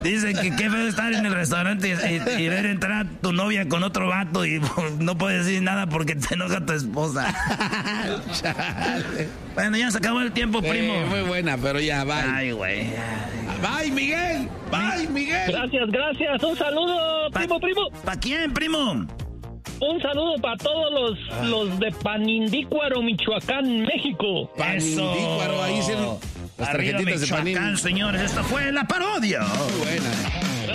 Dicen que qué feo estar en el restaurante y ver entrar a tu novia con otro vato y no puedes decir nada porque te enoja tu esposa. Bueno, ya se acabó el tiempo, primo. Muy buena, pero ya, bye. Ay, güey. Bye, Miguel. Bye, Miguel. Gracias. Un saludo, primo. ¿Para quién, primo? Un saludo para todos los de Panindícuaro, Michoacán, México. Panindícuaro, ahí hicieron las tarjetitas de Panini. Michoacán, señores, esta fue la parodia. Muy buena.